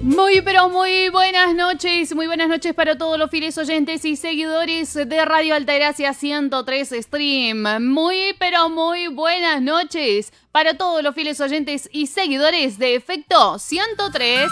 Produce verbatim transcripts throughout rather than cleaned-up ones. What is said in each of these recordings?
Muy pero muy buenas noches, muy buenas noches para todos los fieles oyentes y seguidores de Radio Altagracia ciento tres Stream. Muy pero muy buenas noches para todos los fieles oyentes y seguidores de Efecto ciento tres.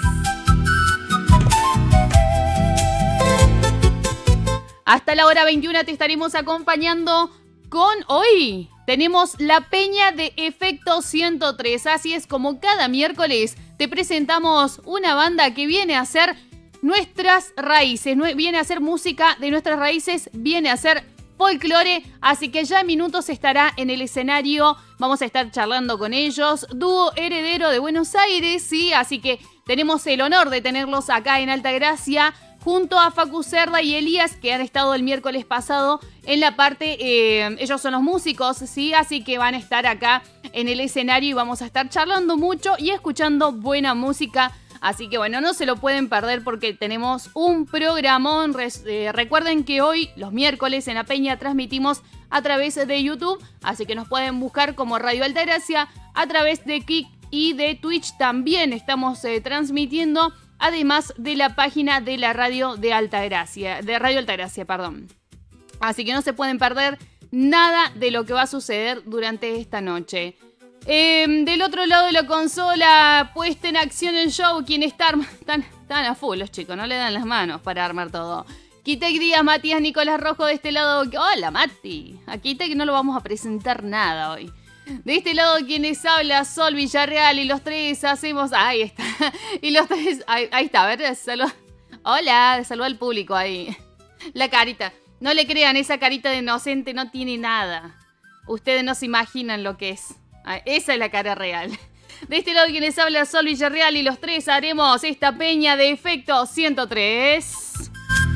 Hasta la hora veintiuna te estaremos acompañando con hoy. Tenemos la peña de Efecto ciento tres, así es como cada miércoles te presentamos una banda que viene a hacer nuestras raíces, viene a hacer música de nuestras raíces, viene a hacer folclore, así que ya en minutos estará en el escenario, vamos a estar charlando con ellos, dúo heredero de Buenos Aires, sí, así que tenemos el honor de tenerlos acá en Altagracia, junto a Facu Cerda y Elías, que han estado el miércoles pasado en la parte, eh, ellos son los músicos, ¿sí? Así que van a estar acá en el escenario y vamos a estar charlando mucho y escuchando buena música. Así que bueno, no se lo pueden perder porque tenemos un programón. Eh, recuerden que hoy, los miércoles, en La Peña transmitimos a través de YouTube, así que nos pueden buscar como Radio Altagracia, a través de Kik y de Twitch también estamos eh, transmitiendo. Además de la página de la radio de Altagracia, de Radio Altagracia, perdón. Así que no se pueden perder nada de lo que va a suceder durante esta noche. Eh, del otro lado de la consola, puesta en acción el show, quien está arma- están, están a full los chicos, no le dan las manos para armar todo. Kitek Díaz, Matías Nicolás Rojo de este lado. Hola Mati, a Kitek no lo vamos a presentar nada hoy. De este lado quienes habla, Sol Villarreal, y los tres hacemos... Ahí está. Y los tres... Ahí, ahí está, a ver, saluda. Hola, saluda al público ahí. La carita. No le crean, esa carita de inocente no tiene nada. Ustedes no se imaginan lo que es. Esa es la cara real. De este lado quienes habla, Sol Villarreal, y los tres haremos esta peña de Efecto ciento tres.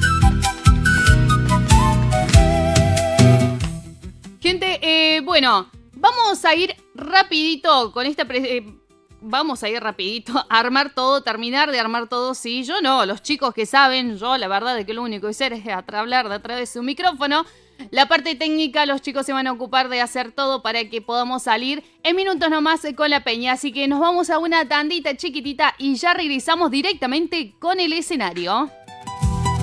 Gente, eh, bueno... Vamos a ir rapidito con esta... Pre- eh, vamos a ir rapidito a armar todo, terminar de armar todo. Sí, yo no, los chicos que saben, yo la verdad de que lo único que sé es hablar de a través de un micrófono. La parte técnica, los chicos se van a ocupar de hacer todo para que podamos salir en minutos nomás con la peña. Así que nos vamos a una tandita chiquitita y ya regresamos directamente con el escenario.